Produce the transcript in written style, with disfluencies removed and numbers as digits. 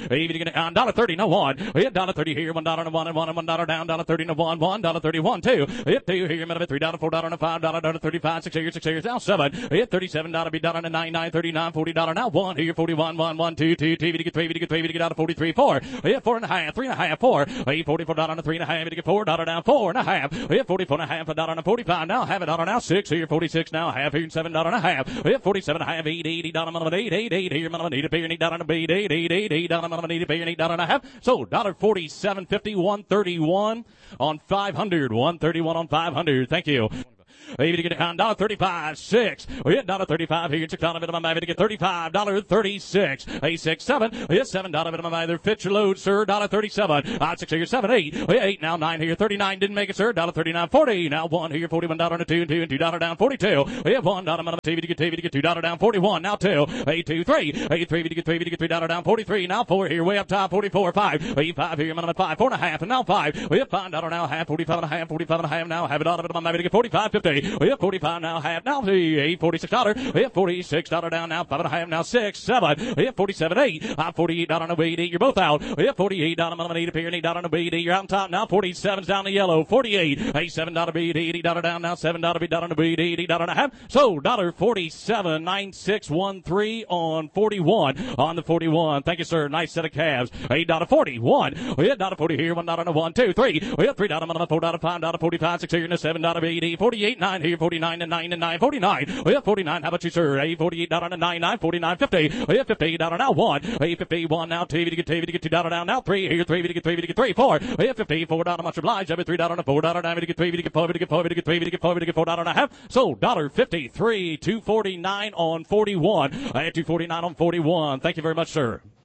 Even get it on $1.30 no one. Hit $1.30 here, $1 and one and one and $1 down, $1.30 no one, $1.31 two. Hit two here, minute $3, $4 and $5, $1.35, 6 here, now 7. Hit $37, be $1 and 9, $39, $40 now 1 here, 41, 1, 1, 2, 2, 2, to get 3, to get 3, to get out of 43, 4. Hit 4.5, 3.5, 4. Hit $44 and 3.5, to get $4 down 4.5. Hit 44 and a half, $1 and 45 now have it $1 now 6 here, 46 now half here, $7 and a half. Hit 47 and a half, $80 8 here, minimum need to pay your $8 and a beat, $8 minimum need to pay your $8 and a half. So $1.47.50, 131 on 500, 131 on 500. Thank you. Maybe to get it on $1.35, 6. We hit $1.35 here, $6 minimum, maybe to get $35.36. 8, 6, 7. We hit $7 minimum, either fit your load, sir. $1.37. 6 here, 7, 8. We hit 8 now, 9 here, 39. Didn't make it, sir. $1.39, 40. Now 1 here, $41 and 2 and 2 and $2 down, 42. We hit $1 minimum, TV to get $2 down, 41. Now 2. 8, 2, 3. 8, 3 to get $3 down, 43. Now 4 here, way up top, 44, 5. 8, 5 here, minimum 5, 4.5. And now 5. We hit $5 now, half, 45 and a half, 45 and a half. Now have it on minimum, maybe to get 45.50. We have 45 now, half now, $46. We have $46 down now, 5.5 now, 6, 7. We have 47, 8. $48 on the way, 8. You're both out. We have $48 minimum, 8 appear, and $8 on the way, 8. You're out on top now. 47's down the yellow. 48, $7 beat, $80 down now, $7 beat down on the beat, $80 and a half. So $1.47, 9613 on 41 on the 41. Thank you, sir. Nice set of calves. $8.41. We have $1.40 here, $1 on the 1, 2, 3. We have $3 minimum, $4, $5.45, 6 here, and a $7 48, 9 here, 49 and 9 and 9, 49. We have 49. How about you, sir? $48 and 9, 9, 49, 50. We have $58 now, 1. 51 now, TV to get $2 down now, 3 here, 3 to get 3 to get 3, 4. We have $54, much obliged. Every $3 and $4 down to get 3 to get 4 to get 4 to get 3 to get 4 to get $4 and a half. So $1.53, 249 on 41. 249 on 41. Thank you very much, sir.